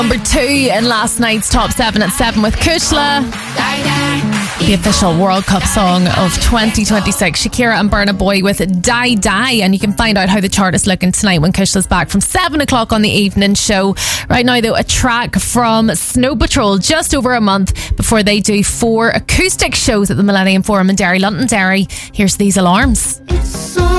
Number 2 in last night's top 7 at 7 with Kushla. The official World Cup song of 2026. Shakira and Burna Boy with Die Die. And you can find out how the chart is looking tonight when Kushla's back from 7 o'clock on the evening show. Right now, though, a track from Snow Patrol just over a month before they do 4 acoustic shows at the Millennium Forum in Derry, London Derry. Here's These Alarms.